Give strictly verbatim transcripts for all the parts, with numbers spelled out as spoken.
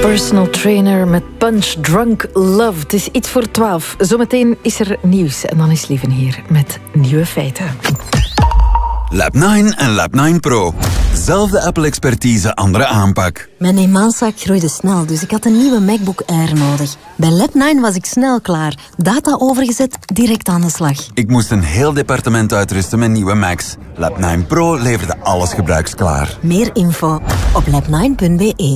Personal trainer met Punch Drunk Love. Het is iets voor twaalf. Zometeen is er nieuws. En dan is Lieven hier met nieuwe feiten. Lab nine en Lab nine Pro. Zelfde Apple-expertise, andere aanpak. Mijn eenmanszaak groeide snel, dus ik had een nieuwe MacBook Air nodig. Bij Lab nine was ik snel klaar. Data overgezet, direct aan de slag. Ik moest een heel departement uitrusten met nieuwe Macs. Lab nine Pro leverde alles gebruiksklaar. Meer info op lab nine punt b e.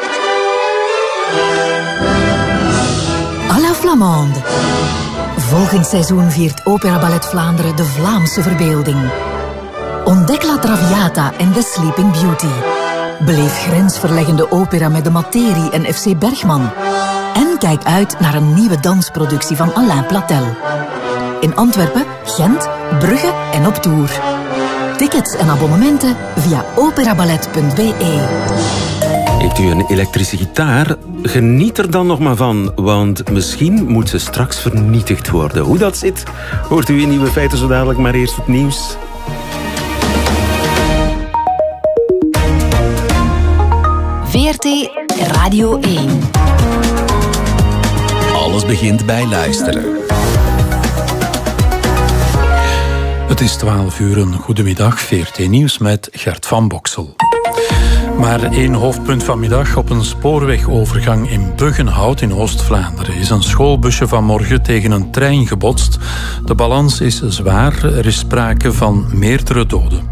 À la Flamande. Volgend seizoen viert Opera Ballet Vlaanderen de Vlaamse verbeelding. Ontdek La Traviata en The Sleeping Beauty. Beleef grensverleggende opera met de Materie en F C Bergman. En kijk uit naar een nieuwe dansproductie van Alain Platel. In Antwerpen, Gent, Brugge en op tour. Tickets en abonnementen via operaballet punt b e. Heeft u een elektrische gitaar? Geniet er dan nog maar van, want misschien moet ze straks vernietigd worden. Hoe dat zit, hoort u in Nieuwe Feiten zo dadelijk, maar eerst het nieuws. V R T Radio één. Alles begint bij luisteren. Het is twaalf uur, een goedemiddag, V R T Nieuws met Gert van Boksel. Maar één hoofdpunt vanmiddag. Op een spoorwegovergang in Buggenhout in Oost-Vlaanderen is een schoolbusje vanmorgen tegen een trein gebotst. De balans is zwaar, er is sprake van meerdere doden.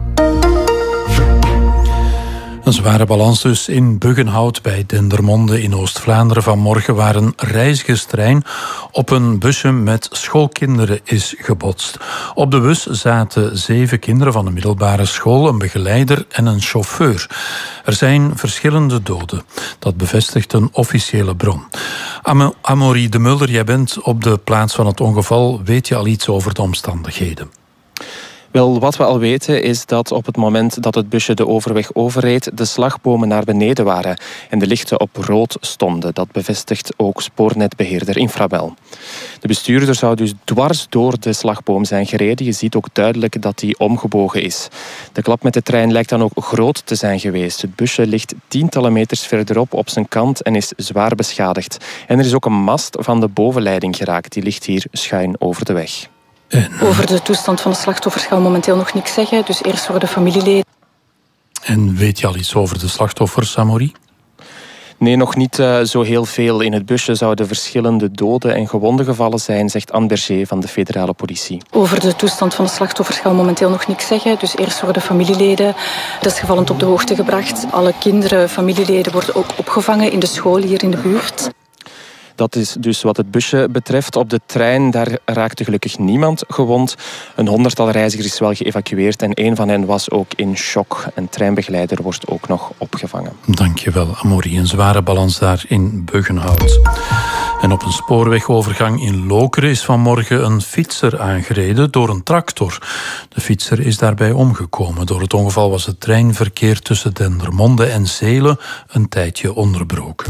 Een zware balans dus in Buggenhout bij Dendermonde in Oost-Vlaanderen vanmorgen, waar een reizigerstrein op een busje met schoolkinderen is gebotst. Op de bus zaten zeven kinderen van de middelbare school, een begeleider en een chauffeur. Er zijn verschillende doden. Dat bevestigt een officiële bron. Am- Amaury de Mulder, jij bent op de plaats van het ongeval. Weet je al iets over de omstandigheden? Wel, wat we al weten is dat op het moment dat het busje de overweg overreed, de slagbomen naar beneden waren en de lichten op rood stonden. Dat bevestigt ook spoornetbeheerder Infrabel. De bestuurder zou dus dwars door de slagboom zijn gereden. Je ziet ook duidelijk dat die omgebogen is. De klap met de trein lijkt dan ook groot te zijn geweest. Het busje ligt tientallen meters verderop op zijn kant en is zwaar beschadigd. En er is ook een mast van de bovenleiding geraakt. Die ligt hier schuin over de weg. En, Over de toestand van de slachtoffers gaan we momenteel nog niks zeggen. Dus eerst voor de familieleden. En weet je al iets over de slachtoffers, Amaury? Nee, nog niet uh, zo heel veel. In het busje zouden verschillende doden en gewonden gevallen zijn, zegt Anne Berger van de federale politie. Over de toestand van de slachtoffers gaan we momenteel nog niks zeggen. Dus eerst voor de familieleden. Desgevallend op de hoogte gebracht. Alle kinderen, familieleden worden ook opgevangen in de school hier in de buurt. Dat is dus wat het busje betreft. Op de trein daar raakte gelukkig niemand gewond. Een honderdtal reizigers is wel geëvacueerd en een van hen was ook in shock. Een treinbegeleider wordt ook nog opgevangen. Dankjewel, Amaury. Een zware balans daar in Buggenhout. En op een spoorwegovergang in Lokeren is vanmorgen een fietser aangereden door een tractor. De fietser is daarbij omgekomen. Door het ongeval was het treinverkeer tussen Dendermonde en Zelen een tijdje onderbroken.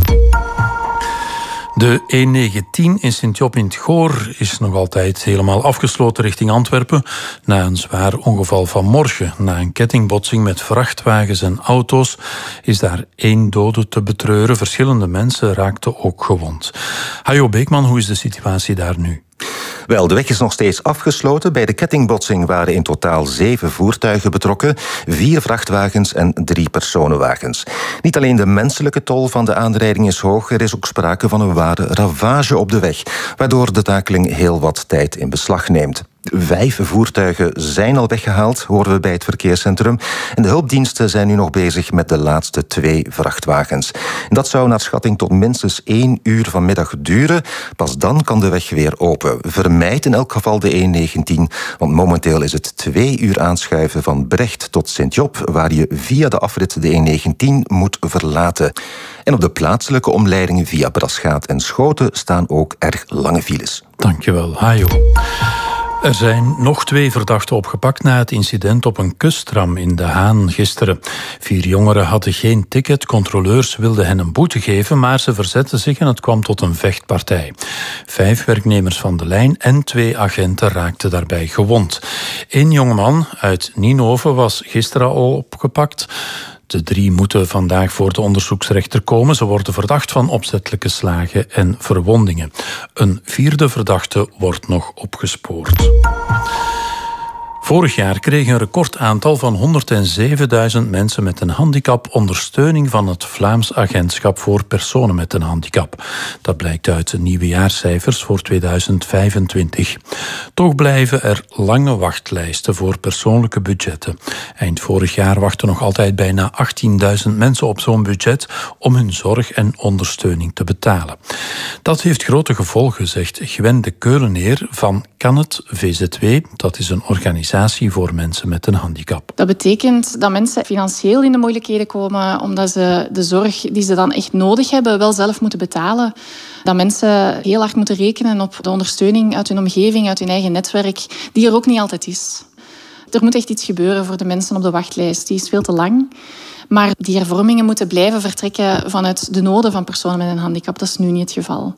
De E negentien in Sint-Job in het Goor is nog altijd helemaal afgesloten richting Antwerpen na een zwaar ongeval vanmorgen. Na een kettingbotsing met vrachtwagens en auto's is daar één dode te betreuren. Verschillende mensen raakten ook gewond. Hajo Beekman, hoe is de situatie daar nu? Wel, de weg is nog steeds afgesloten. Bij de kettingbotsing waren in totaal zeven voertuigen betrokken, vier vrachtwagens en drie personenwagens. Niet alleen de menselijke tol van de aanrijding is hoog, er is ook sprake van een ware ravage op de weg, waardoor de takeling heel wat tijd in beslag neemt. Vijf voertuigen zijn al weggehaald, horen we bij het verkeerscentrum. En de hulpdiensten zijn nu nog bezig met de laatste twee vrachtwagens. En dat zou naar schatting tot minstens één uur vanmiddag duren. Pas dan kan de weg weer open. Vermijd in elk geval de E negentien, want momenteel is het twee uur aanschuiven van Brecht tot Sint-Job, waar je via de afrit de E negentien moet verlaten. En op de plaatselijke omleidingen via Braschaat en Schoten staan ook erg lange files. Dankjewel, Hajo. Er zijn nog twee verdachten opgepakt na het incident op een kusttram in De Haan gisteren. Vier jongeren hadden geen ticket, controleurs wilden hen een boete geven, maar ze verzetten zich en het kwam tot een vechtpartij. Vijf werknemers van de lijn en twee agenten raakten daarbij gewond. Eén jongeman uit Ninove was gisteren al opgepakt. De drie moeten vandaag voor de onderzoeksrechter komen. Ze worden verdacht van opzettelijke slagen en verwondingen. Een vierde verdachte wordt nog opgespoord. Vorig jaar kreeg een recordaantal van honderdzevenduizend mensen met een handicap ondersteuning van het Vlaams Agentschap voor Personen met een Handicap. Dat blijkt uit de nieuwejaarscijfers voor tweeduizend vijfentwintig. Toch blijven er lange wachtlijsten voor persoonlijke budgetten. Eind vorig jaar wachten nog altijd bijna achttienduizend mensen op zo'n budget om hun zorg en ondersteuning te betalen. Dat heeft grote gevolgen, zegt Gwen de Keuleneer van Kan het V Z W. Dat is een organisatie voor mensen met een handicap. Dat betekent dat mensen financieel in de moeilijkheden komen omdat ze de zorg die ze dan echt nodig hebben wel zelf moeten betalen. Dat mensen heel hard moeten rekenen op de ondersteuning uit hun omgeving, uit hun eigen netwerk, die er ook niet altijd is. Er moet echt iets gebeuren voor de mensen op de wachtlijst. Die is veel te lang. Maar die hervormingen moeten blijven vertrekken vanuit de noden van personen met een handicap. Dat is nu niet het geval.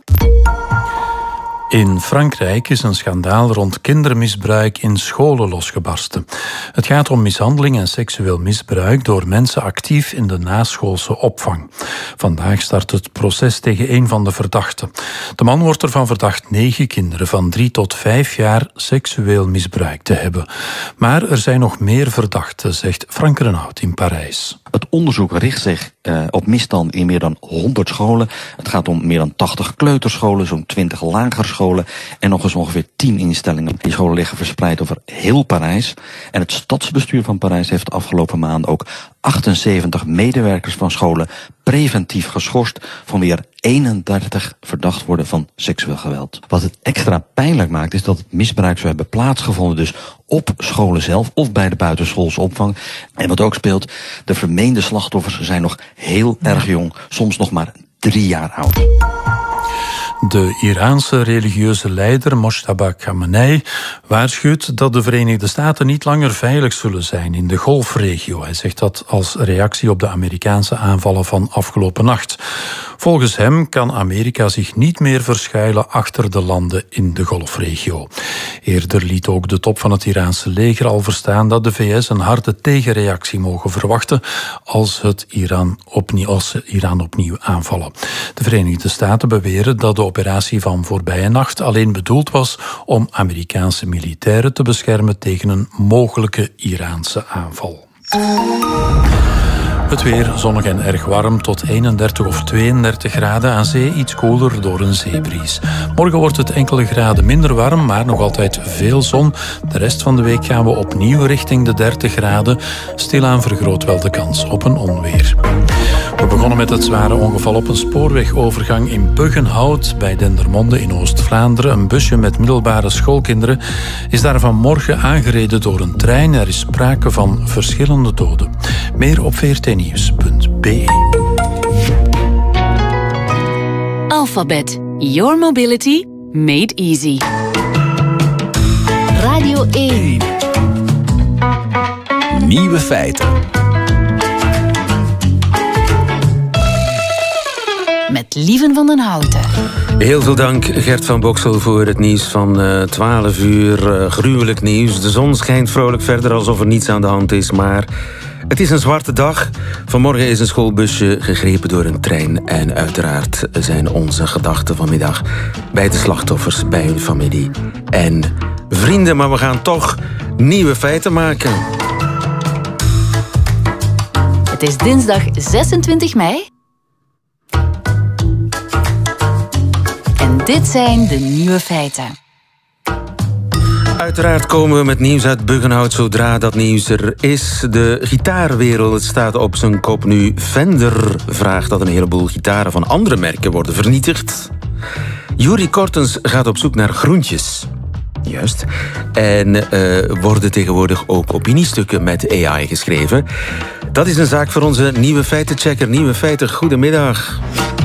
In Frankrijk is een schandaal rond kindermisbruik in scholen losgebarsten. Het gaat om mishandeling en seksueel misbruik door mensen actief in de naschoolse opvang. Vandaag start het proces tegen een van de verdachten. De man wordt ervan verdacht negen kinderen van drie tot vijf jaar seksueel misbruikt te hebben. Maar er zijn nog meer verdachten, zegt Frank Renaud in Parijs. Het onderzoek richt zich uh, op misstanden in meer dan honderd scholen. Het gaat om meer dan tachtig kleuterscholen, zo'n twintig lagere scholen en nog eens ongeveer tien instellingen. Die scholen liggen verspreid over heel Parijs. En het stadsbestuur van Parijs heeft de afgelopen maand ook achtenzeventig medewerkers van scholen preventief geschorst van weer eenendertig verdacht worden van seksueel geweld. Wat het extra pijnlijk maakt is dat het misbruik zou hebben plaatsgevonden dus op scholen zelf of bij de buitenschoolse opvang. En wat ook speelt, de vermeende slachtoffers zijn nog heel erg jong, soms nog maar drie jaar oud. De Iraanse religieuze leider Mojtaba Khamenei waarschuwt dat de Verenigde Staten niet langer veilig zullen zijn in de Golfregio. Hij zegt dat als reactie op de Amerikaanse aanvallen van afgelopen nacht. Volgens hem kan Amerika zich niet meer verschuilen achter de landen in de Golfregio. Eerder liet ook de top van het Iraanse leger al verstaan dat de V S een harde tegenreactie mogen verwachten als, het Iran opnieuw, als ze Iran opnieuw aanvallen. De Verenigde Staten beweren dat de operatie van voorbije nacht alleen bedoeld was om Amerikaanse militairen te beschermen tegen een mogelijke Iraanse aanval. Het weer zonnig en erg warm tot eenendertig of tweeëndertig graden. Aan zee iets koeler door een zeebries. Morgen wordt het enkele graden minder warm, maar nog altijd veel zon. De rest van de week gaan we opnieuw richting de dertig graden. Stilaan vergroot wel de kans op een onweer. We begonnen met het zware ongeval op een spoorwegovergang in Buggenhout bij Dendermonde in Oost-Vlaanderen. Een busje met middelbare schoolkinderen is daar vanmorgen aangereden door een trein. Er is sprake van verschillende doden. Meer op v r t nieuws punt b e. Alphabet. Your mobility made easy. Radio één. Nieuwe feiten. Met Lieven van den Houten. Heel veel dank, Gert van Boksel, voor het nieuws van uh, twaalf uur. Uh, gruwelijk nieuws. De zon schijnt vrolijk verder alsof er niets aan de hand is, maar het is een zwarte dag. Vanmorgen is een schoolbusje gegrepen door een trein. En uiteraard zijn onze gedachten vanmiddag bij de slachtoffers, bij hun familie en vrienden. Maar we gaan toch nieuwe feiten maken. Het is dinsdag zesentwintig mei. En dit zijn de nieuwe feiten. Uiteraard komen we met nieuws uit Buggenhout zodra dat nieuws er is. De gitaarwereld staat op zijn kop nu. Fender vraagt dat een heleboel gitaren van andere merken worden vernietigd. Juri Kortens gaat op zoek naar groentjes. Juist. En uh, worden tegenwoordig ook opiniestukken met A I geschreven. Dat is een zaak voor onze nieuwe feitenchecker. Nieuwe feiten, goedemiddag.